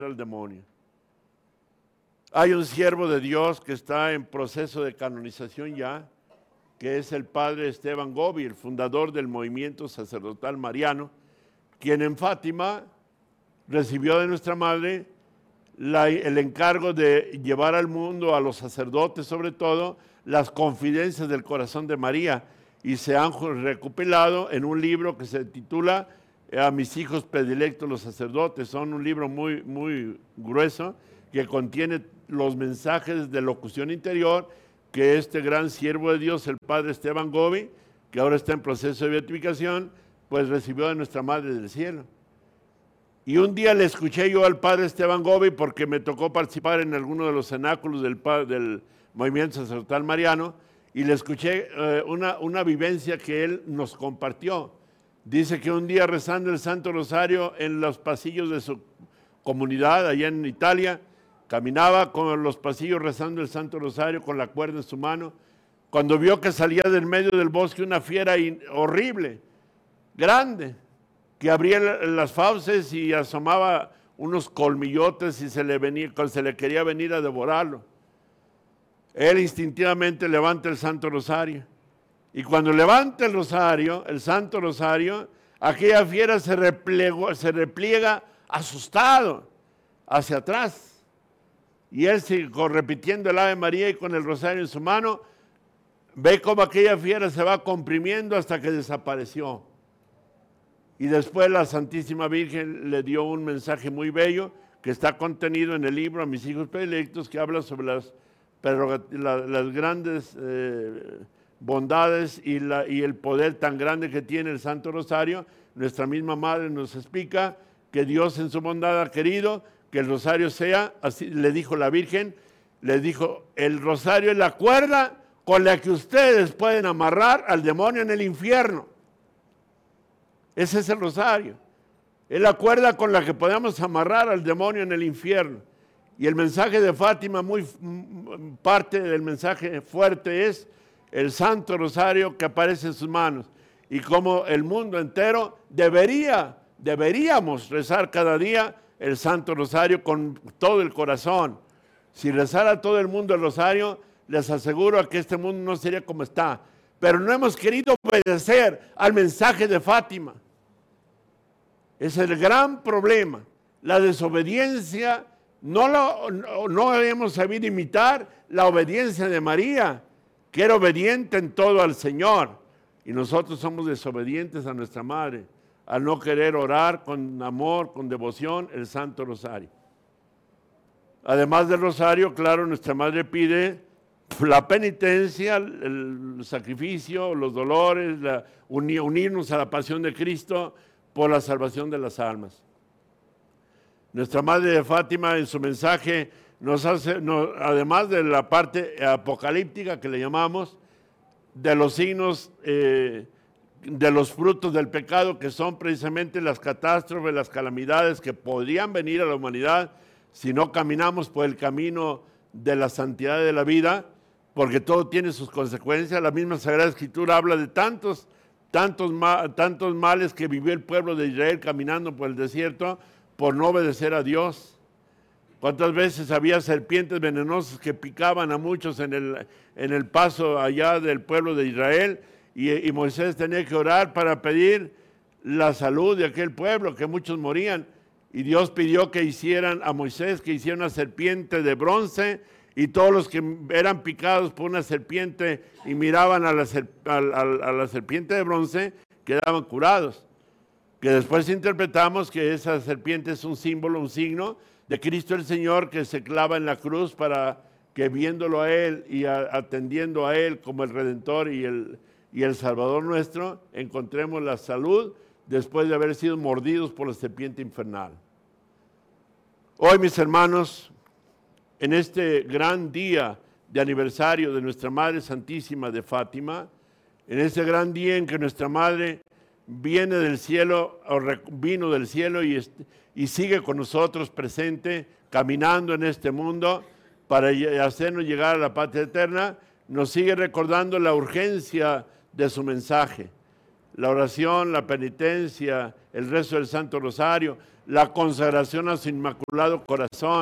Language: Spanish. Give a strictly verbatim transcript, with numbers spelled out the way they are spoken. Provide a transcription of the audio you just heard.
al demonio. Hay un siervo de Dios que está en proceso de canonización ya, que es el padre Esteban Gobi, el fundador del movimiento sacerdotal mariano, quien en Fátima recibió de nuestra madre la, el encargo de llevar al mundo, a los sacerdotes sobre todo, las confidencias del corazón de María, y se han recopilado en un libro que se titula A mis hijos predilectos los sacerdotes. Son un libro muy, muy grueso que contiene los mensajes de locución interior que este gran siervo de Dios, el padre Esteban Gobi, que ahora está en proceso de beatificación, pues recibió de nuestra Madre del Cielo. Y un día le escuché yo al padre Esteban Gobi porque me tocó participar en alguno de los cenáculos del, del movimiento sacerdotal mariano, y le escuché eh, una, una vivencia que él nos compartió. Dice que un día rezando el Santo Rosario en los pasillos de su comunidad allá en Italia, caminaba con los pasillos rezando el Santo Rosario con la cuerda en su mano, cuando vio que salía del medio del bosque una fiera horrible, grande, que abría las fauces y asomaba unos colmillotes y se le, venía, se le quería venir a devorarlo. Él instintivamente levanta el Santo Rosario. Y cuando levanta el rosario, el Santo Rosario, aquella fiera se, replegó, se repliega asustado hacia atrás. Y él sigue repitiendo el Ave María y con el rosario en su mano, ve cómo aquella fiera se va comprimiendo hasta que desapareció. Y después la Santísima Virgen le dio un mensaje muy bello que está contenido en el libro A mis hijos predilectos, que habla sobre las, las, las grandes eh, bondades y, la, y el poder tan grande que tiene el Santo Rosario. Nuestra misma Madre nos explica que Dios en su bondad ha querido que el rosario sea, así le dijo la Virgen, le dijo, el rosario es la cuerda con la que ustedes pueden amarrar al demonio en el infierno. Ese es el rosario. Es la cuerda con la que podemos amarrar al demonio en el infierno. Y el mensaje de Fátima, muy parte del mensaje fuerte, es el Santo Rosario que aparece en sus manos. Y como el mundo entero debería, deberíamos rezar cada día el Santo Rosario con todo el corazón. Si rezara todo el mundo el rosario, les aseguro que este mundo no sería como está. Pero no hemos querido obedecer al mensaje de Fátima. Es el gran problema. La desobediencia, no, lo, no, no hemos sabido imitar la obediencia de María, que era obediente en todo al Señor. Y nosotros somos desobedientes a nuestra Madre, al no querer orar con amor, con devoción, el Santo Rosario. Además del rosario, claro, nuestra Madre pide la penitencia, el sacrificio, los dolores, la, unirnos a la pasión de Cristo por la salvación de las almas. Nuestra Madre de Fátima en su mensaje nos hace, nos, además de la parte apocalíptica que le llamamos, de los signos, eh, de los frutos del pecado, que son precisamente las catástrofes, las calamidades que podrían venir a la humanidad si no caminamos por el camino de la santidad de la vida, porque todo tiene sus consecuencias. La misma Sagrada Escritura habla de tantos, tantos, tantos males que vivió el pueblo de Israel caminando por el desierto por no obedecer a Dios. ¿Cuántas veces había serpientes venenosas que picaban a muchos en el, en el paso allá del pueblo de Israel? Y, y Moisés tenía que orar para pedir la salud de aquel pueblo, que muchos morían. Y Dios pidió que hicieran a Moisés, que hiciera una serpiente de bronce, y todos los que eran picados por una serpiente y miraban a la, a, a, a la serpiente de bronce, quedaban curados. Que después interpretamos que esa serpiente es un símbolo, un signo de Cristo el Señor, que se clava en la cruz para que viéndolo a Él y a, atendiendo a Él como el Redentor y el, y el Salvador nuestro, encontremos la salud después de haber sido mordidos por la serpiente infernal. Hoy, mis hermanos, en este gran día de aniversario de nuestra Madre Santísima de Fátima, en este gran día en que nuestra Madre viene del cielo, o vino del cielo y, y sigue con nosotros presente, caminando en este mundo para hacernos llegar a la patria eterna, nos sigue recordando la urgencia de su mensaje. La oración, la penitencia, el rezo del Santo Rosario, la consagración a su Inmaculado Corazón,